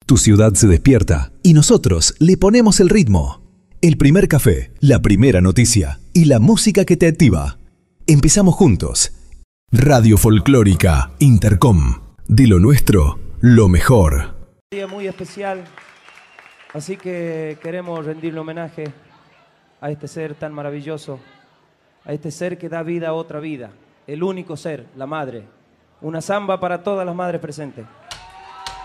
Tu ciudad se despierta y nosotros le ponemos el ritmo. El primer café, la primera noticia y la música que te activa. Empezamos juntos. Radio Folclórica Intercom. De lo nuestro, lo mejor. Un día muy especial, así que queremos rendirle homenaje a este ser tan maravilloso, a este ser que da vida a otra vida, el único ser, la madre. Una samba para todas las madres presentes.